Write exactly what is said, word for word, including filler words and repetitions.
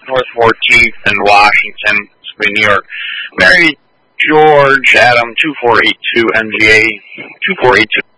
North fourteenth in Washington, New York. Mary George Adam two four eight two M G A two four eight two.